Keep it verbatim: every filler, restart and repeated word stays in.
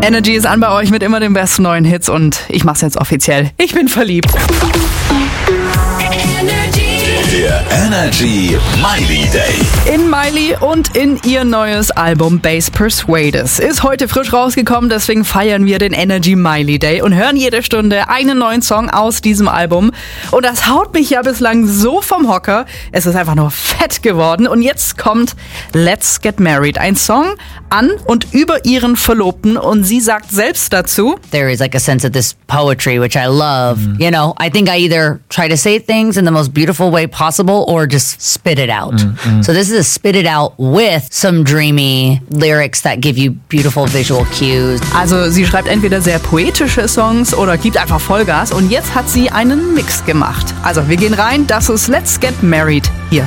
Energy ist an bei euch mit immer den besten neuen Hits und ich mach's jetzt offiziell. Ich bin verliebt. Der Energy Miley Day. In Miley und in ihr neues Album Base Persuaders ist heute frisch rausgekommen, deswegen feiern wir den Energy Miley Day und hören jede Stunde einen neuen Song aus diesem Album. Und das haut mich ja bislang so vom Hocker. Es ist einfach nur fett geworden. Und jetzt kommt Let's Get Married, ein Song an und über ihren Verlobten. Und sie sagt selbst dazu: There is like a sense of this poetry, which I love. Mm. You know, I think I either try to say things in the most beautiful way possible or just spit it out. Mm, mm. So this is a spit it out with some dreamy lyrics that give you beautiful visual cues. Also sie schreibt entweder sehr poetische Songs oder gibt einfach Vollgas und jetzt hat sie einen Mix gemacht. Also wir gehen rein, das ist Let's Get Married hier